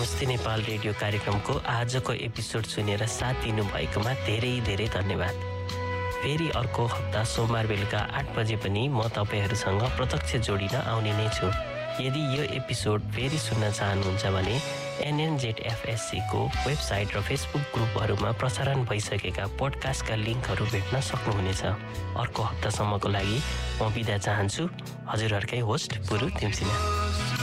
नमस्ते नेपाल रेडियो कार्यक्रमको आजको एपिसोड सुनेर साथ दिनुभएकोमा धेरै धेरै धन्यवाद। फेरि अर्को हप्ता सोमबार बेलुका 8 बजे पनि म तपाईहरुसँग प्रत्यक्ष जोडिन आउने नै छु। यदि यो एपिसोड फेरि सुन्न चाहनुहुन्छ भने NNZFSC को वेबसाइट र फेसबुक ग्रुपहरुमा प्रसारण भइसकेका पोडकास्टका लिंकहरु भेट्न सक्नुहुनेछ। अर्को हप्तासम्मको लागि म बिदा चाहन्छु। हजुरहरुकै होस्ट पुरु तिमसिना।